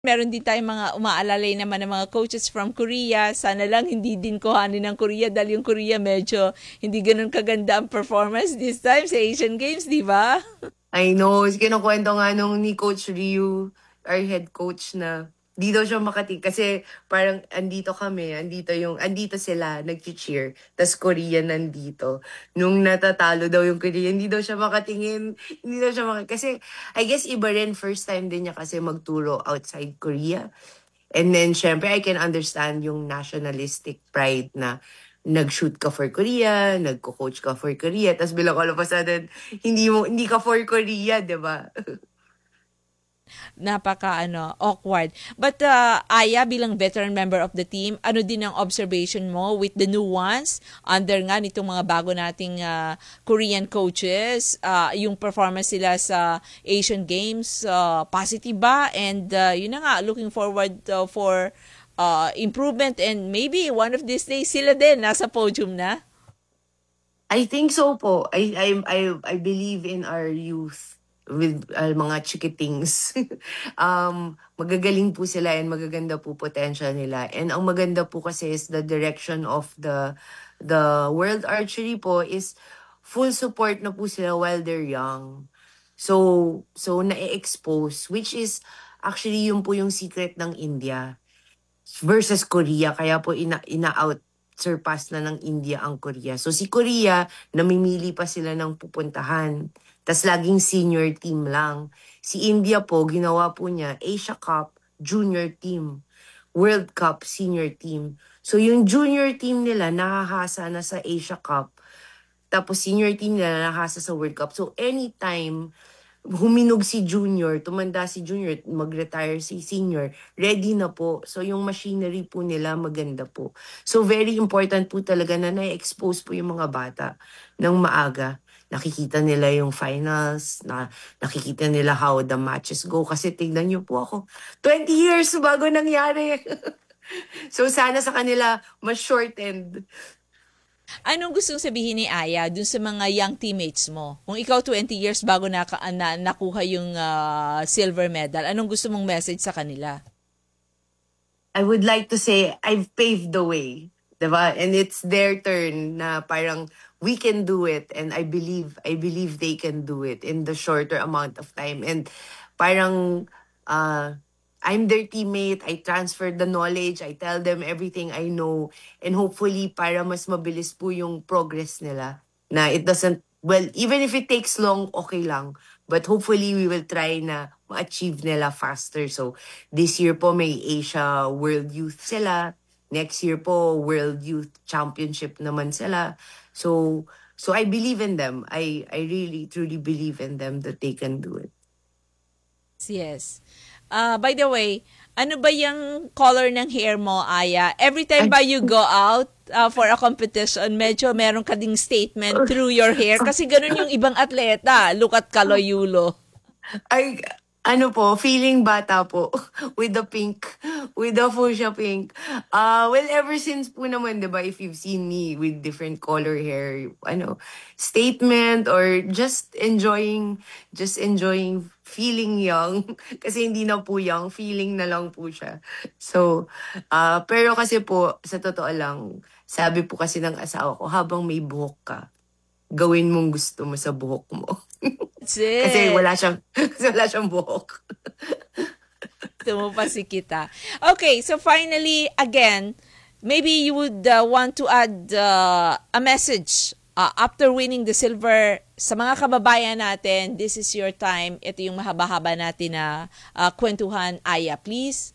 Meron din tayong mga umaalalay naman ng mga coaches from Korea. Sana lang hindi din kuhanin ng Korea dahil yung Korea medyo hindi ganun kaganda ang performance this time sa Asian Games, di ba? I know, kinukwento nga nung ni Coach Ryu, our head coach na di daw siya kasi parang andito sila, nag-cheer, tas Korea nandito. Nung natatalo daw yung Korea, hindi daw siya makatingin, hindi daw siya kasi I guess iba rin, first time din niya kasi magturo outside Korea. And then, syempre, I can understand yung nationalistic pride na nag-shoot ka for Korea, nagko-coach ka for Korea, tapos bilang all of a sudden, hindi ka for Korea, di ba? Awkward. But Aya, bilang veteran member of the team, ano din ang observation mo with the new ones under nga nitong mga bago nating Korean coaches, yung performance sila sa Asian Games, positive ba? And yun na nga, looking forward for improvement and maybe one of these days sila din nasa podium na. I think so po. I believe in our youth with mga chikitings. Magagaling po sila and magaganda po potential nila. And ang maganda po kasi is the direction of the World Archery po is full support na po sila while they're young. So na-expose, which is actually yun po yung secret ng India versus Korea. Kaya po ina-out surpass na ng India ang Korea. So si Korea, namimili pa sila ng pupuntahan. Tas laging senior team lang. Si India po, ginawa po niya Asia Cup junior team. World Cup senior team. So yung junior team nila nakahasa na sa Asia Cup. Tapos senior team nila nakahasa sa World Cup. So anytime huminog si junior, tumanda si junior, mag-retire si senior, ready na po. So yung machinery po nila maganda po. So very important po talaga na na-expose po yung mga bata ng maaga. Nakikita nila yung finals, nakikita nila how the matches go. Kasi tignan niyo po ako, 20 years bago nangyari. So sana sa kanila, mas shortened. Anong gustong sabihin ni Aya dun sa mga young teammates mo? Kung ikaw 20 years bago nakuha yung silver medal, anong gusto mong message sa kanila? I would like to say I've paved the way. Diba? And it's their turn na parang we can do it and I believe they can do it in the shorter amount of time. And parang I'm their teammate, I transfer the knowledge, I tell them everything I know and hopefully para mas mabilis po yung progress nila na it doesn't, well, even if it takes long, okay lang. But hopefully we will try na ma-achieve nila faster. So this year po may Asia World Youth sila. Next year po, World Youth Championship naman sila. So I believe in them. I really, truly believe in them that they can do it. Yes. By the way, ano ba yung color ng hair mo, Aya? Every time Ay, ba you go out for a competition, medyo meron ka ding statement through your hair? Kasi ganun yung ibang atleta. Look at Kaloy Yulo. ay, ano po, feeling bata po. With the pink. With the fuchsia pink. Well, ever since po naman, di ba, if you've seen me with different color hair, statement or just enjoying feeling young. Kasi hindi na po young, feeling na lang po siya. So, pero kasi po, sa totoo lang, sabi po kasi ng asawa ko, habang may buhok ka, gawin mong gusto mo sa buhok mo. That's Kasi it. wala siyang buhok. Gusto pa si kita. Okay, so finally, again, maybe you would want to add a message after winning the silver sa mga kababayan natin. This is your time. Ito yung mahaba-haba natin na kwentuhan. Aya, please.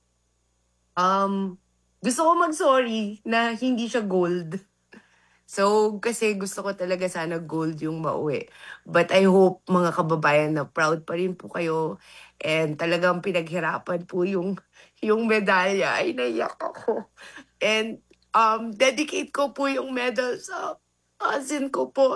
Gusto ko mag-sorry na hindi siya gold. So, kasi gusto ko talaga sana gold yung mauwi. But I hope mga kababayan na proud pa rin po kayo and talagang pinaghirapan po yung medalya. Ay, naiyak ako. And dedicate ko po yung medal sa cousin ko po,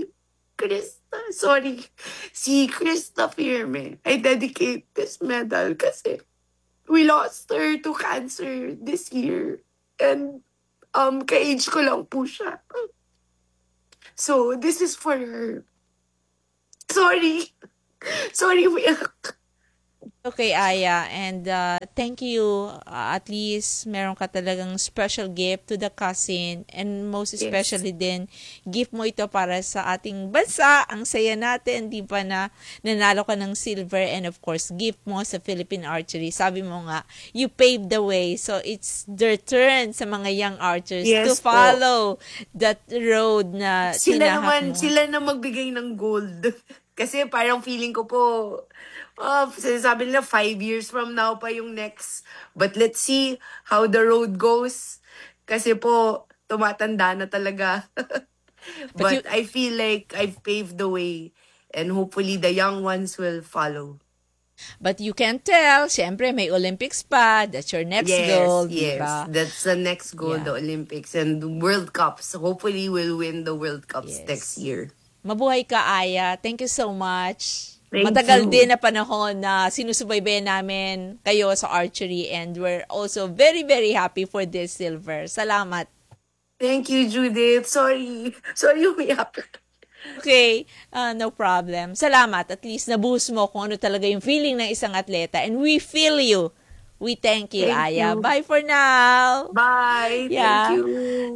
si Krista Firme. I dedicate this medal kasi we lost her to cancer this year. And ka-age ko lang po siya. So, this is for her. Sorry. Sorry, umiyak. Okay, Aya, and thank you. At least meron ka talagang special gift to the cousin, and most Yes. especially din, gift mo ito para sa ating bansa. Ang saya natin, di ba, na nanalo ka ng silver, and of course, gift mo sa Philippine Archery. Sabi mo nga, you paved the way. So it's their turn sa mga young archers to Yes po. follow that road na tinahak mo. Sila na magbigay ng gold. Kasi parang feeling ko po, sinasabi nila 5 years from now pa yung next. But let's see how the road goes. Kasi po, tumatanda na talaga. But you, But I feel like I've paved the way. And hopefully the young ones will follow. but you can tell, syempre may Olympics pa, that's your next goal, di Yes. ba? That's the next goal, Yeah. the Olympics and the World Cups. Hopefully we'll win the World Cups Yes. next year. Mabuhay ka, Aya. Thank you so much. Thank Matagal you. din na panahon na sinusubaybayan namin kayo sa archery, and we're also very, very happy for this silver. Salamat. Thank you, Judith. Sorry. Sorry, umiyak. Okay, no problem. Salamat. At least nabuhos mo kung ano talaga yung feeling ng isang atleta, and we feel you. We thank you, Thank Aya. you. Bye for now. Bye. Yeah. Thank you.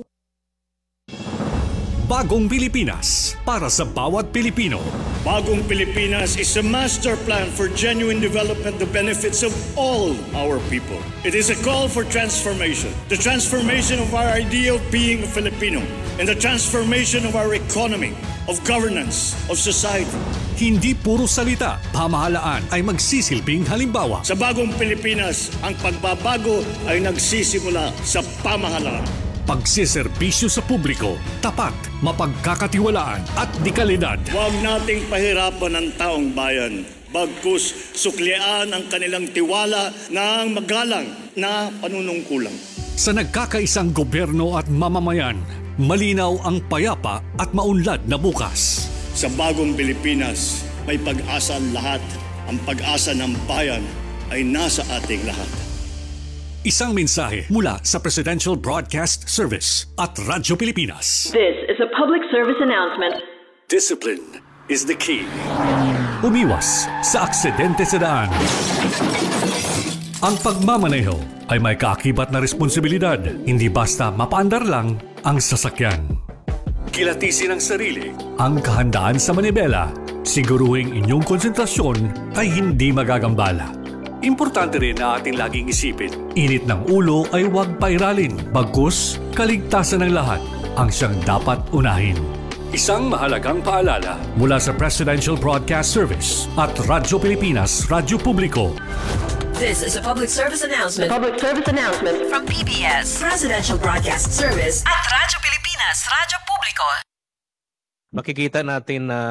Bagong Pilipinas para sa bawat Pilipino. Bagong Pilipinas is a master plan for genuine development, the benefits of all our people. It is a call for transformation. The transformation of our idea of being a Filipino and the transformation of our economy, of governance, of society. Hindi puro salita, pamahalaan ay magsisilbing halimbawa. Sa Bagong Pilipinas, ang pagbabago ay nagsisimula sa pamahalaan. Pagsiservisyo sa publiko, tapat, mapagkakatiwalaan at dekalidad. Huwag nating pahirapan ang taong bayan. Bagkus suklian ang kanilang tiwala ng magalang na panunungkulan. Sa nagkakaisang gobyerno at mamamayan, malinaw ang payapa at maunlad na bukas. Sa Bagong Pilipinas, may pag-asa ang lahat. Ang pag-asa ng bayan ay nasa ating lahat. Isang mensahe mula sa Presidential Broadcast Service at Radyo Pilipinas. This is a public service announcement. Discipline is the key. Umiwas sa aksidente sa daan. Ang pagmamaneho ay may kaakibat na responsibilidad, hindi basta mapaandar lang ang sasakyan. Kilatisin ang sarili, ang kahandaan sa manibela, siguruhing inyong konsentrasyon ay hindi magagambala. Importante rin na ating laging isipin, init ng ulo ay huwag pairalin, bagkus kaligtasan ng lahat ang siyang dapat unahin. Isang mahalagang paalala mula sa Presidential Broadcast Service at Radyo Pilipinas, Radyo Publiko. This is a public service announcement Public service announcement. from PBS, Presidential Broadcast Service at Radyo Pilipinas, Radyo Publiko. Makikita natin na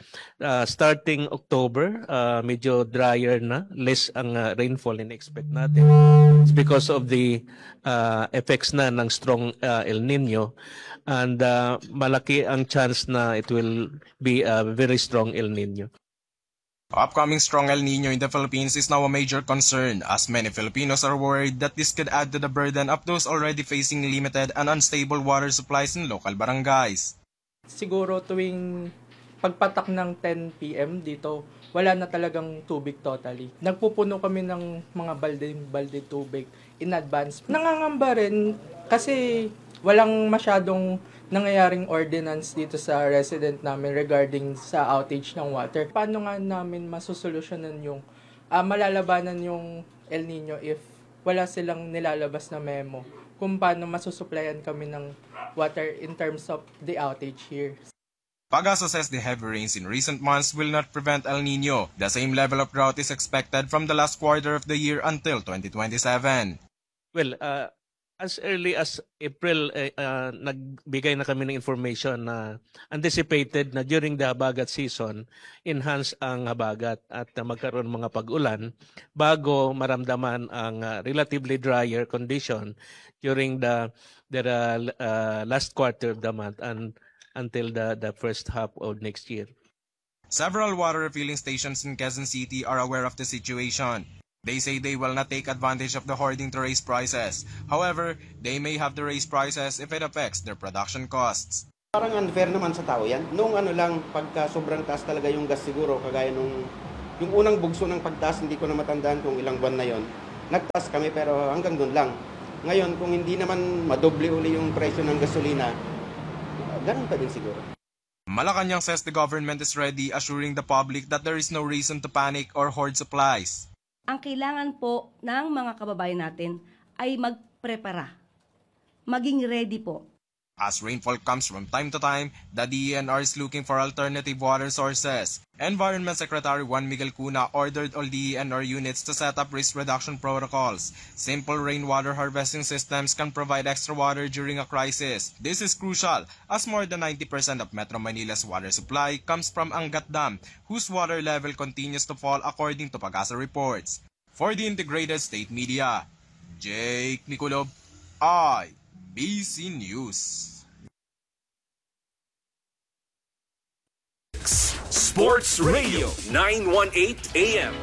starting October, medyo drier na, less ang rainfall in-expect natin. It's because of the effects na ng strong El Nino, and malaki ang chance na it will be a very strong El Nino. Upcoming strong El Nino in the Philippines is now a major concern, as many Filipinos are worried that this could add to the burden of those already facing limited and unstable water supplies in local barangays. Siguro tuwing pagpatak ng 10 PM dito, wala na talagang tubig totally. Nagpupuno kami ng mga balde tubig in advance. Nangangamba rin kasi walang masyadong nangyayaring ordinance dito sa resident namin regarding sa outage ng water. Paano nga namin masusolusyonan yung malalabanan yung El Nino if wala silang nilalabas na memo kung paano masusuplayan kami ng water in terms of the outage here. PAGAS says the heavy rains in recent months will not prevent El Nino. The same level of drought is expected from the last quarter of the year until 2027. Well, as early as April, nagbigay na kami ng information na anticipated na during the habagat season, enhance ang habagat at magkaroon mga pag-ulan bago maramdaman ang relatively drier condition during the last quarter of the month and until the first half of next year. Several water refilling stations in Quezon City are aware of the situation. They say they will not take advantage of the hoarding to raise prices. However, they may have to raise prices if it affects their production costs. Parang unfair naman sa tao yan. Nung pagka sobrang taas talaga yung gas siguro, kagaya nung Yung unang bugso ng pagtaas, hindi ko na matandaan kung ilang buwan na yon. Nagtaas kami pero hanggang doon lang. Ngayon, kung hindi naman madoble uli yung presyo ng gasolina, ganun pa din siguro. Malacanang says the government is ready, assuring the public that there is no reason to panic or hoard supplies. Ang kailangan po ng mga kababayan natin ay magprepara. Maging ready po. As rainfall comes from time to time, the DENR is looking for alternative water sources. Environment Secretary Juan Miguel Cuna ordered all DENR units to set up risk reduction protocols. Simple rainwater harvesting systems can provide extra water during a crisis. This is crucial as more than 90% of Metro Manila's water supply comes from Angat Dam, whose water level continues to fall according to Pag-asa reports. For the Integrated State Media, Jake Niculob, IBC News. Sports Radio 918 AM.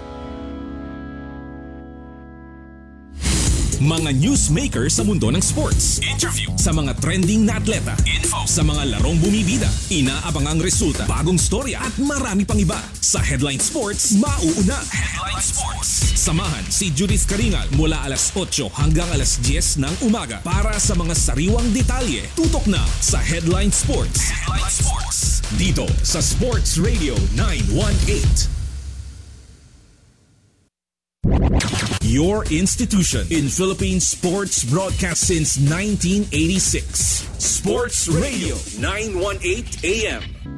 Mga newsmaker sa mundo ng sports. Interview sa mga trending na atleta. Info sa mga larong bumibida. Inaabangang resulta, bagong storya at marami pang iba. Sa Headline Sports, mauuna. Headline Sports. Samahan si Judith Karingal mula alas 8 hanggang alas 10 ng umaga para sa mga sariwang detalye. Tutok na sa Headline Sports. Headline Sports. Dito sa Sports Radio 918. Your institution in Philippine sports broadcast since 1986. Sports Radio 918 AM.